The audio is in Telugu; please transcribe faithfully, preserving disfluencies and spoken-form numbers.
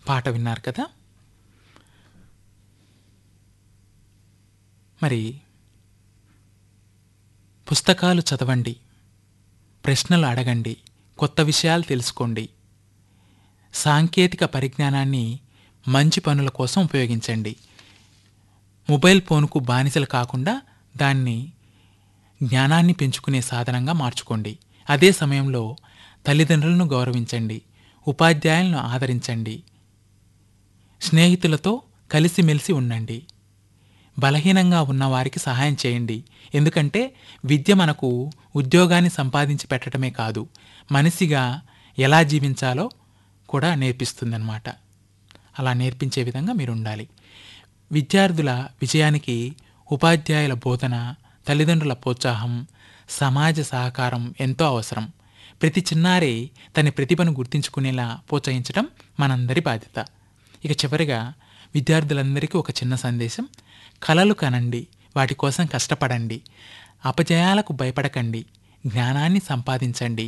పాట విన్నారు కదా! మరి పుస్తకాలు చదవండి, ప్రశ్నలు అడగండి, కొత్త విషయాలు తెలుసుకోండి. సాంకేతిక పరిజ్ఞానాన్ని మంచి పనుల కోసం ఉపయోగించండి. మొబైల్ ఫోన్‌కు బానిసలు కాకుండా దాన్ని జ్ఞానాన్ని పెంచుకునే సాధనంగా మార్చుకోండి. అదే సమయంలో తల్లిదండ్రులను గౌరవించండి, ఉపాధ్యాయులను ఆదరించండి, స్నేహితులతో కలిసిమెలిసి ఉండండి. బలహీనంగా ఉన్నవారికి సహాయం చేయండి. ఎందుకంటే విద్య మనకు ఉద్యోగాన్ని సంపాదించి పెట్టడమే కాదు, మనిషిగా ఎలా జీవించాలో కూడా నేర్పిస్తుందన్నమాట. అలా నేర్పించే విధంగా మీరుండాలి. విద్యార్థుల విజయానికి ఉపాధ్యాయుల బోధన, తల్లిదండ్రుల ప్రోత్సాహం, సమాజ సహకారం ఎంతో అవసరం. ప్రతి చిన్నారి తన ప్రతిభను గుర్తించుకునేలా ప్రోత్సహించడం మనందరి బాధ్యత. ఇక చివరిగా విద్యార్థులందరికీ ఒక చిన్న సందేశం: కలలు కనండి, వాటి కోసం కష్టపడండి, అపజయాలకు భయపడకండి, జ్ఞానాన్ని సంపాదించండి.